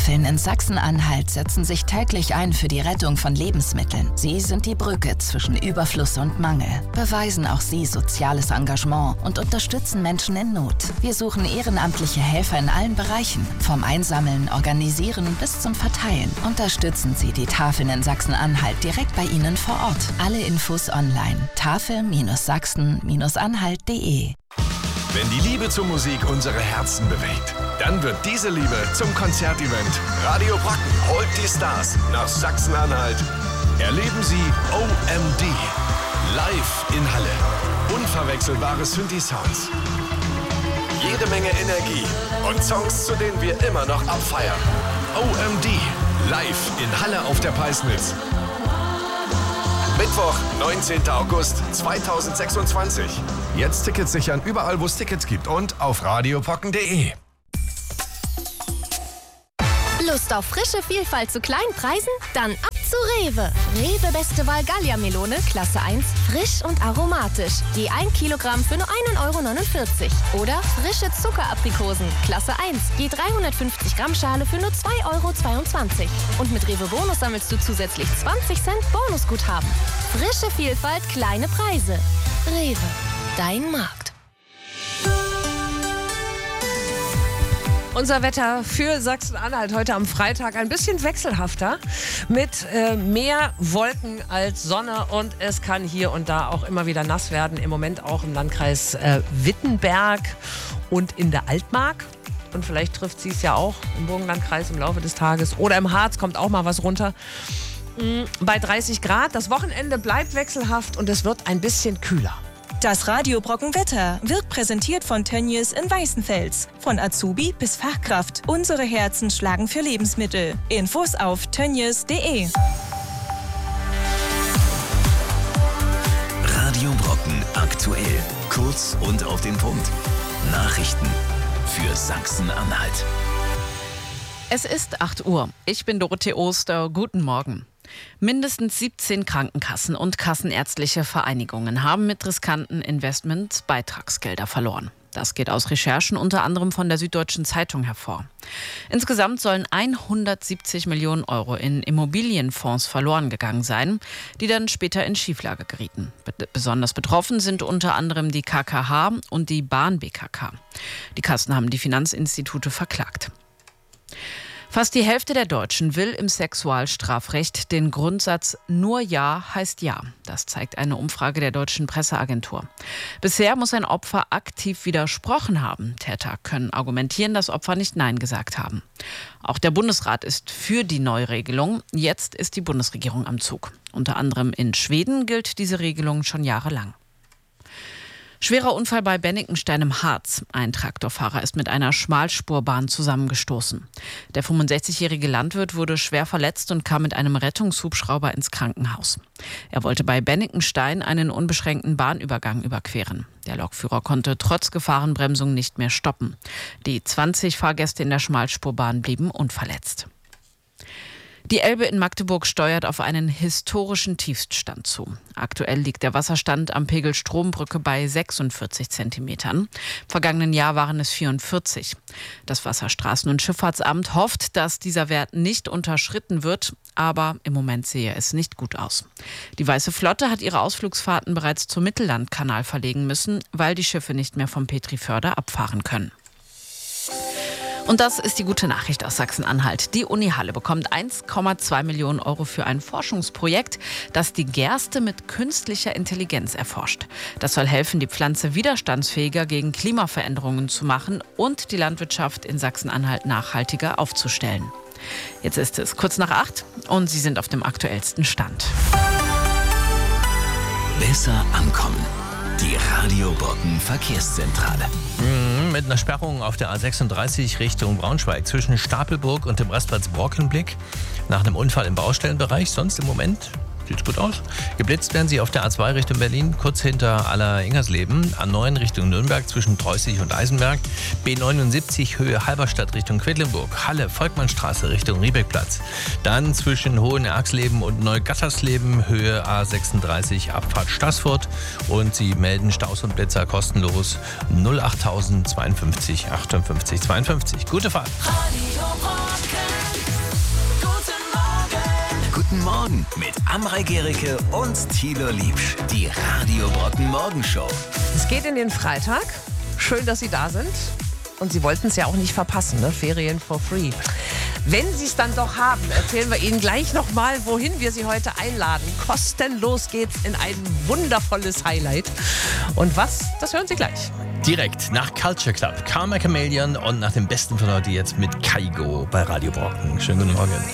Tafeln in Sachsen-Anhalt setzen sich täglich ein für die Rettung von Lebensmitteln. Sie sind die Brücke zwischen Überfluss und Mangel, beweisen auch sie soziales Engagement und unterstützen Menschen in Not. Wir suchen ehrenamtliche Helfer in allen Bereichen, vom Einsammeln, Organisieren bis zum Verteilen. Unterstützen Sie die Tafeln in Sachsen-Anhalt direkt bei Ihnen vor Ort. Alle Infos online. tafel-sachsen-anhalt.de. Wenn die Liebe zur Musik unsere Herzen bewegt, dann wird diese Liebe zum Konzertevent Radio Brocken holt die Stars nach Sachsen-Anhalt. Erleben Sie OMD live in Halle. Unverwechselbare Synthi-Sounds. Jede Menge Energie und Songs, zu denen wir immer noch abfeiern. OMD live in Halle auf der Peisnitz. Mittwoch, 19. August 2026. Jetzt Tickets sichern überall, wo es Tickets gibt und auf radiopocken.de. Lust auf frische Vielfalt zu kleinen Preisen? Dann ab zu Rewe. Rewe Beste Wahl Gallia-Melone, Klasse 1, frisch und aromatisch. Je 1 Kilogramm für nur 1,49 €. Oder frische Zuckeraprikosen, Klasse 1, je 350 Gramm Schale für nur 2,22 €. Und mit Rewe Bonus sammelst du zusätzlich 20 Cent Bonusguthaben. Frische Vielfalt, kleine Preise. Rewe, dein Markt. Unser Wetter für Sachsen-Anhalt heute am Freitag ein bisschen wechselhafter mit mehr Wolken als Sonne und es kann hier und da auch immer wieder nass werden. Im Moment auch im Landkreis Wittenberg und in der Altmark. Und vielleicht trifft sie es ja auch im Burgenlandkreis im Laufe des Tages. Oder im Harz kommt auch mal was runter. Bei 30 Grad. Das Wochenende bleibt wechselhaft und es wird ein bisschen kühler. Das Radio Brocken Wetter wird präsentiert von Tönnies in Weißenfels. Von Azubi bis Fachkraft. Unsere Herzen schlagen für Lebensmittel. Infos auf tönnies.de. Radio Brocken aktuell. Kurz und auf den Punkt. Nachrichten für Sachsen-Anhalt. Es ist 8 Uhr. Ich bin Dorothee Oster. Guten Morgen. Mindestens 17 Krankenkassen und kassenärztliche Vereinigungen haben mit riskanten Investments Beitragsgelder verloren. Das geht aus Recherchen unter anderem von der Süddeutschen Zeitung hervor. Insgesamt sollen 170 Millionen € in Immobilienfonds verloren gegangen sein, die dann später in Schieflage gerieten. Besonders betroffen sind unter anderem die KKH und die Bahn BKK. Die Kassen haben die Finanzinstitute verklagt. Fast die Hälfte der Deutschen will im Sexualstrafrecht den Grundsatz "Nur Ja heißt Ja". Das zeigt eine Umfrage der Deutschen Presseagentur. Bisher muss ein Opfer aktiv widersprochen haben. Täter können argumentieren, dass Opfer nicht Nein gesagt haben. Auch der Bundesrat ist für die Neuregelung. Jetzt ist die Bundesregierung am Zug. Unter anderem in Schweden gilt diese Regelung schon jahrelang. Schwerer Unfall bei Bennikenstein im Harz. Ein Traktorfahrer ist mit einer Schmalspurbahn zusammengestoßen. Der 65-jährige Landwirt wurde schwer verletzt und kam mit einem Rettungshubschrauber ins Krankenhaus. Er wollte bei Bennikenstein einen unbeschränkten Bahnübergang überqueren. Der Lokführer konnte trotz Gefahrenbremsung nicht mehr stoppen. Die 20 Fahrgäste in der Schmalspurbahn blieben unverletzt. Die Elbe in Magdeburg steuert auf einen historischen Tiefstand zu. Aktuell liegt der Wasserstand am Pegel Strombrücke bei 46 Zentimetern. Im vergangenen Jahr waren es 44. Das Wasserstraßen- und Schifffahrtsamt hofft, dass dieser Wert nicht unterschritten wird, aber im Moment sehe es nicht gut aus. Die Weiße Flotte hat ihre Ausflugsfahrten bereits zum Mittellandkanal verlegen müssen, weil die Schiffe nicht mehr vom Petriförde abfahren können. Und das ist die gute Nachricht aus Sachsen-Anhalt. Die Uni Halle bekommt 1,2 Millionen € für ein Forschungsprojekt, das die Gerste mit künstlicher Intelligenz erforscht. Das soll helfen, die Pflanze widerstandsfähiger gegen Klimaveränderungen zu machen und die Landwirtschaft in Sachsen-Anhalt nachhaltiger aufzustellen. Jetzt ist es kurz nach 8 und Sie sind auf dem aktuellsten Stand. Besser ankommen. Die Radio Brocken Verkehrszentrale. Mit einer Sperrung auf der A36 Richtung Braunschweig zwischen Stapelburg und dem Rastplatz Brockenblick nach einem Unfall im Baustellenbereich. Sonst im Moment sieht's gut aus. Geblitzt werden Sie auf der A2 Richtung Berlin, kurz hinter Aller-Ingersleben. A9 Richtung Nürnberg zwischen Preußig und Eisenberg. B79 Höhe Halberstadt Richtung Quedlinburg. Halle Volkmannstraße Richtung Riebeckplatz. Dann zwischen Hohenerxleben und Neugattersleben Höhe A36 Abfahrt Staßfurt. Und Sie melden Staus und Blitzer kostenlos 08000 52 58 52. Gute Fahrt. Radio Brocken. Morgen mit Amrei Gericke und Thilo Liebsch. Die Radio Brocken Morgenshow. Es geht in den Freitag. Schön, dass Sie da sind. Und Sie wollten es ja auch nicht verpassen, ne? Ferien for free. Wenn Sie es dann doch haben, erzählen wir Ihnen gleich nochmal, wohin wir Sie heute einladen. Kostenlos geht's in ein wundervolles Highlight. Und was, das hören Sie gleich. Direkt nach Culture Club, Karma Chameleon und nach dem Besten von heute jetzt mit Kaigo bei Radio Brocken. Schönen guten Morgen.